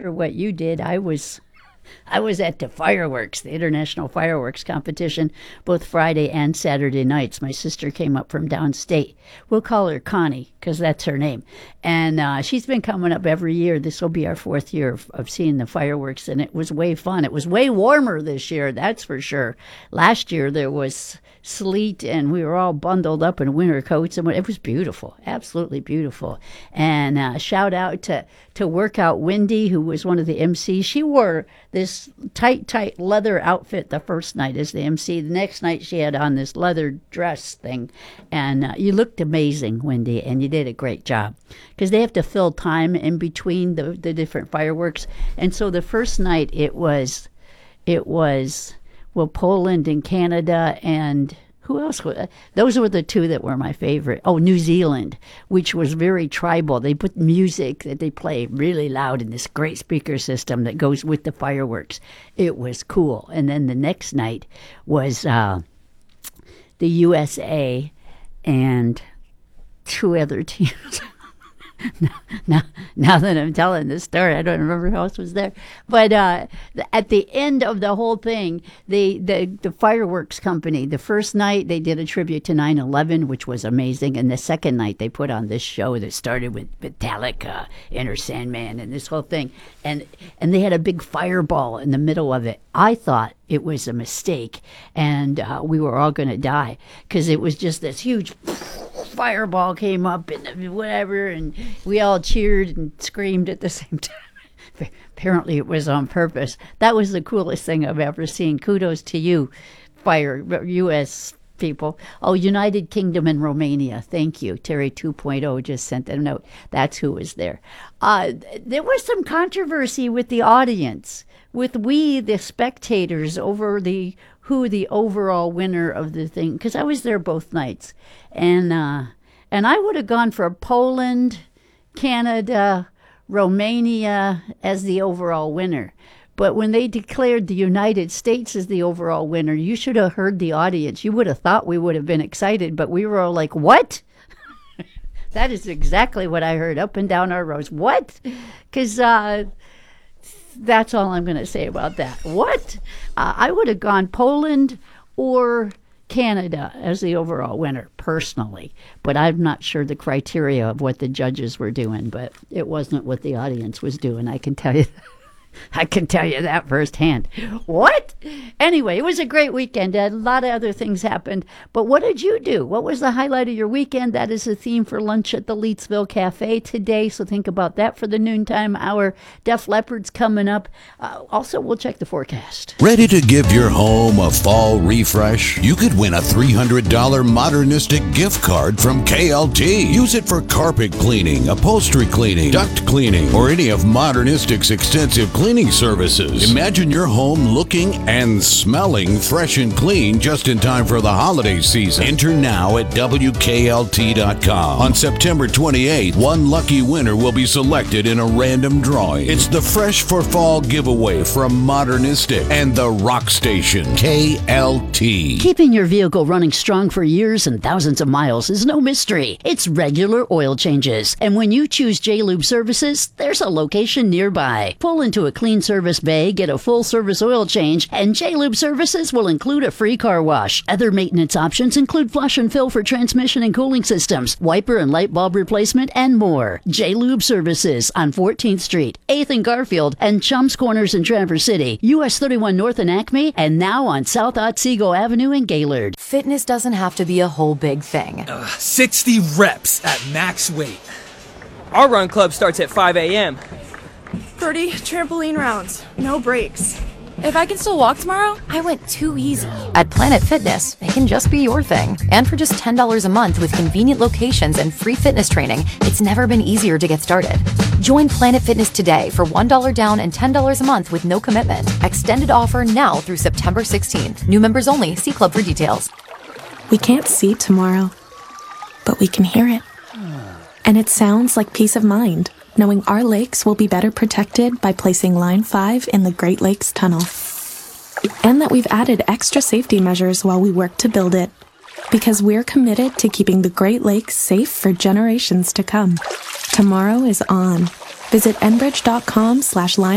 sure what you did. I was at the fireworks, the International Fireworks Competition, both Friday and Saturday nights. My sister came up from downstate. We'll call her Connie because that's her name. And she's been coming up every year. This will be our fourth year of seeing the fireworks, and it was way fun. It was way warmer this year, that's for sure. Last year there was sleet, and we were all bundled up in winter coats, and it was beautiful, absolutely beautiful. And shout out to Workout Wendy, who was one of the MCs. She wore this tight leather outfit the first night as the MC. The next night she had on this leather dress thing, and you looked amazing, Wendy, and you did a great job because they have to fill time in between the different fireworks. And so the first night it was Poland and Canada, and who else? Those were the two that were my favorite. Oh, New Zealand, which was very tribal. They put music that they play really loud in this great speaker system that goes with the fireworks. It was cool. And then the next night was the USA and two other teams. Now that I'm telling this story, I don't remember who else was there. But at the end of the whole thing, the fireworks company, the first night they did a tribute to 9/11, which was amazing. And the second night they put on this show that started with Metallica, Enter Sandman, and this whole thing. And they had a big fireball in the middle of it. I thought it was a mistake, and we were all going to die because it was just this huge fireball came up and whatever, and we all cheered and screamed at the same time. Apparently it was on purpose. That was the coolest thing I've ever seen. Kudos to you, U.S. people. Oh, United Kingdom and Romania. Thank you. Terry 2.0 just sent a note. That's who was there. There was some controversy with the audience, with we, the spectators, over who the overall winner of the thing, because I was there both nights. And I would have gone for Poland, Canada, Romania as the overall winner. But when they declared the United States as the overall winner, you should have heard the audience. You would have thought we would have been excited, but we were all like, what? That is exactly what I heard up and down our rows. What? Because that's all I'm going to say about that. What? I would have gone Poland or Canada as the overall winner, personally. But I'm not sure the criteria of what the judges were doing, but it wasn't what the audience was doing, I can tell you. I can tell you that firsthand. What? Anyway, it was a great weekend. A lot of other things happened. But what did you do? What was the highlight of your weekend? That is the theme for lunch at the Leetsville Cafe today. So think about that for the noontime hour. Def Leppard's coming up. Also, we'll check the forecast. Ready to give your home a fall refresh? You could win a $300 modernistic gift card from KLT. Use it for carpet cleaning, upholstery cleaning, duct cleaning, or any of Modernistic's extensive cleaning services. Imagine your home looking and smelling fresh and clean just in time for the holiday season. Enter now at WKLT.com. On September 28th, one lucky winner will be selected in a random drawing. It's the Fresh for Fall giveaway from Modernistic and the Rock Station, KLT. Keeping your vehicle running strong for years and thousands of miles is no mystery. It's regular oil changes. And when you choose J-Lube Services, there's a location nearby. Pull into a clean service bay, get a full service oil change, and J-Lube Services will include a free car wash. Other maintenance options include flush and fill for transmission and cooling systems, wiper and light bulb replacement, and more. J-Lube Services on 14th Street, 8th and Garfield, and Chums Corners in Traverse City, US 31 North in Acme, and now on South Otsego Avenue in Gaylord. Fitness doesn't have to be a whole big thing. 60 reps at max weight. Our run club starts at 5 a.m. 30 trampoline rounds, no breaks. If I can still walk tomorrow, I went too easy. At Planet Fitness, it can just be your thing. And for just $10 a month with convenient locations and free fitness training, it's never been easier to get started. Join Planet Fitness today for $1 down and $10 a month with no commitment. Extended offer now through September 16th. New members only. See club for details. We can't see tomorrow, but we can hear it. And it sounds like peace of mind, knowing our lakes will be better protected by placing Line 5 in the Great Lakes Tunnel. And that we've added extra safety measures while we work to build it. Because we're committed to keeping the Great Lakes safe for generations to come. Tomorrow is on. Visit enbridge.com/line